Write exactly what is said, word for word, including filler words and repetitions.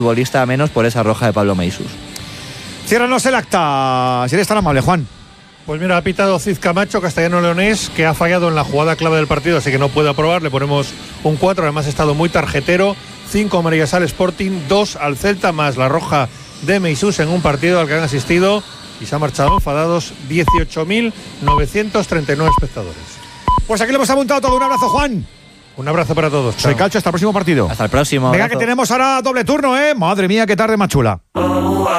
futbolista menos por esa roja de Pablo Meisus. Ciérranos el acta, si eres tan amable, Juan. Pues mira, ha pitado Cid Camacho, castellano-leonés, que ha fallado en la jugada clave del partido, así que no puede aprobar. Le ponemos un cuatro, además ha estado muy tarjetero. cinco amarillas al Sporting, dos al Celta, más la roja de Meisus en un partido al que han asistido y se han marchado enfadados dieciocho mil novecientos treinta y nueve espectadores. Pues aquí le hemos apuntado todo. Un abrazo, Juan. Un abrazo para todos. Soy Calcho, hasta el próximo partido. Hasta el próximo. Venga, abrazo. que tenemos ahora doble turno, ¿eh? Madre mía, qué tarde más chula.